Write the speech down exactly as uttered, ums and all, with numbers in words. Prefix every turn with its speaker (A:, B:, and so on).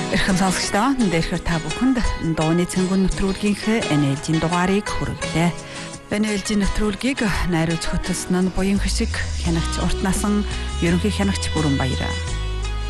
A: Эрхэм сонсогчдоо нэрхээр та бүхэнд дууны цэнгүүн нэвтрүүлгийнхээ энэ ээлжийн дугаарыг хүргэлээ. Энэ ээлжийн нэвтрүүлгийг найруулж хөтлсөн нь буян хишиг хянагч урт насан ерөнхий хянагч Бүрэн Баяр.